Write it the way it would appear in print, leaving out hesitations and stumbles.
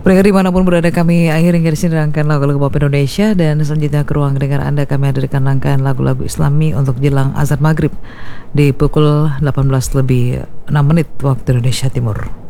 Pendengar dimanapun berada, kami akhirnya di sini rangkaian lagu-lagu pop Indonesia. Dan selanjutnya ke ruang dengar Anda, kami hadirkan rangkaian lagu-lagu Islami untuk jelang azan maghrib di pukul 18 lebih 6 menit waktu Indonesia Timur.